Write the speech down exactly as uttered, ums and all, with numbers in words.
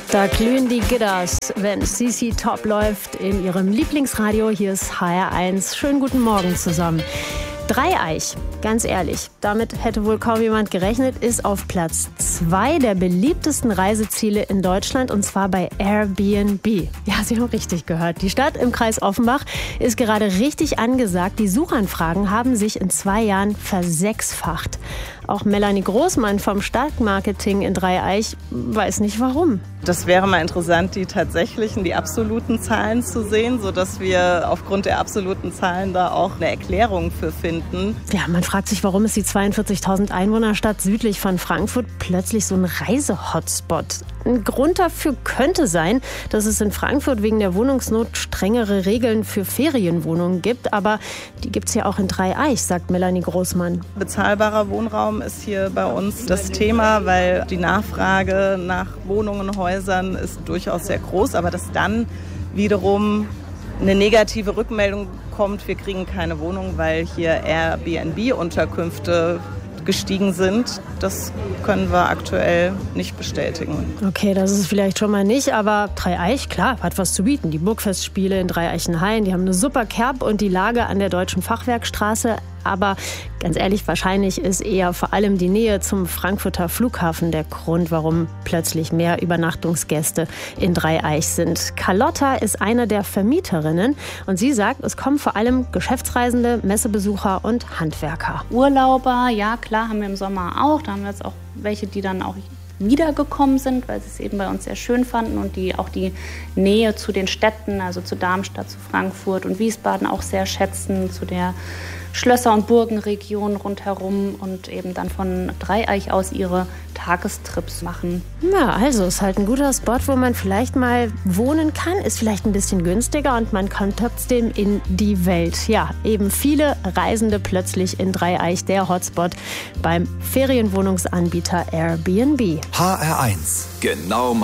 Da glühen die Gitters, wenn C C Top läuft in ihrem Lieblingsradio. Hier ist H R eins. Schönen guten Morgen zusammen. Dreieich, ganz ehrlich, damit hätte wohl kaum jemand gerechnet, ist auf Platz zwei der beliebtesten Reiseziele in Deutschland, und zwar bei Airbnb. Ja, Sie haben richtig gehört. Die Stadt im Kreis Offenbach ist gerade richtig angesagt. Die Suchanfragen haben sich in zwei Jahren versechsfacht. Auch Melanie Großmann vom Stadtmarketing in Dreieich weiß nicht warum. Das wäre mal interessant, die tatsächlichen, die absoluten Zahlen zu sehen, sodass wir aufgrund der absoluten Zahlen da auch eine Erklärung für finden. Ja, man fragt sich, warum ist die zweiundvierzigtausend Einwohnerstadt südlich von Frankfurt plötzlich so ein Reise-Hotspot? Ein Grund dafür könnte sein, dass es in Frankfurt wegen der Wohnungsnot strengere Regeln für Ferienwohnungen gibt. Aber die gibt es ja auch in Dreieich, sagt Melanie Großmann. Bezahlbarer Wohnraum ist hier bei uns das Thema, weil die Nachfrage nach Wohnungen und Häusern ist durchaus sehr groß. Aber dass dann wiederum eine negative Rückmeldung kommt, wir kriegen keine Wohnung, weil hier Airbnb-Unterkünfte gestiegen sind, das können wir aktuell nicht bestätigen. Okay, das ist vielleicht schon mal nicht, aber Dreieich, klar, hat was zu bieten. Die Burgfestspiele in Dreieichenhain, die haben eine super Kerb und die Lage an der Deutschen Fachwerkstraße. Aber ganz ehrlich, wahrscheinlich ist eher vor allem die Nähe zum Frankfurter Flughafen der Grund, warum plötzlich mehr Übernachtungsgäste in Dreieich sind. Carlotta ist eine der Vermieterinnen und sie sagt, es kommen vor allem Geschäftsreisende, Messebesucher und Handwerker. Urlauber, ja klar, haben wir im Sommer auch. Da haben wir jetzt auch welche, die dann auch wiedergekommen sind, weil sie es eben bei uns sehr schön fanden und die auch die Nähe zu den Städten, also zu Darmstadt, zu Frankfurt und Wiesbaden auch sehr schätzen, zu der Schlösser- und Burgenregion rundherum und eben dann von Dreieich aus ihre Tagestrips machen. Ja, also ist halt ein guter Spot, wo man vielleicht mal wohnen kann, ist vielleicht ein bisschen günstiger und man kann trotzdem in die Welt. Ja, eben viele Reisende plötzlich in Dreieich, der Hotspot beim Ferienwohnungsanbieter Airbnb. H R eins, genau